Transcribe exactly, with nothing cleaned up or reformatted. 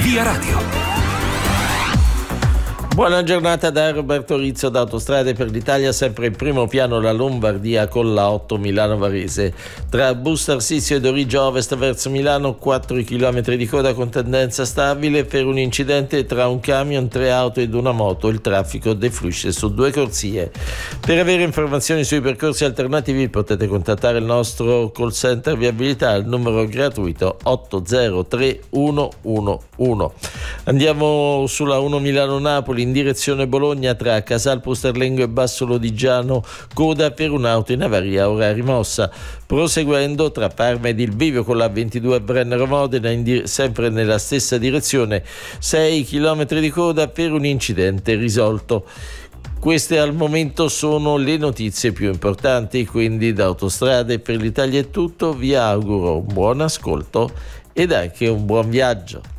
Via Radio. Buona giornata da Roberto Rizzo da Autostrade per l'Italia, sempre in primo piano la Lombardia con la otto Milano Varese. Tra Busto Arsizio ed Origia Ovest verso Milano quattro chilometri di coda con tendenza stabile per un incidente tra un camion, tre auto ed una moto. Il traffico defluisce su due corsie. Per avere informazioni sui percorsi alternativi potete contattare il nostro call center viabilità al numero gratuito otto zero tre uno uno uno. Andiamo sulla uno Milano-Napoli in direzione Bologna tra Casal Pusterlengo e Basso Lodigiano, coda per un'auto in avaria ora rimossa. Proseguendo tra Parma ed il Bivio con la ventidue Brennero Modena, in di- sempre nella stessa direzione, sei chilometri di coda per un incidente risolto. Queste al momento sono le notizie più importanti, quindi da Autostrade per l'Italia è tutto. Vi auguro un buon ascolto ed anche un buon viaggio.